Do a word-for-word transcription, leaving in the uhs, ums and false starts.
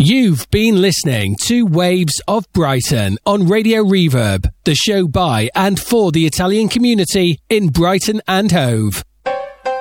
You've been listening to Waves of Brighton on Radio Reverb, the show by and for the Italian community in Brighton and Hove.